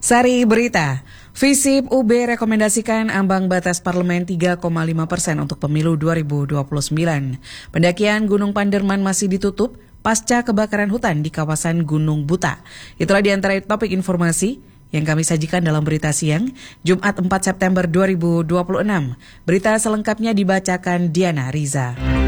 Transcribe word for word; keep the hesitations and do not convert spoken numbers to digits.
Sari Berita, Visip U B rekomendasikan ambang batas parlemen tiga koma lima persen untuk pemilu dua ribu dua puluh sembilan. Pendakian Gunung Panderman masih ditutup pasca kebakaran hutan di kawasan Gunung Buta. Itulah di antara topik informasi yang kami sajikan dalam Berita Siang, Jumat empat September dua ribu dua puluh enam. Berita selengkapnya dibacakan Diana Riza.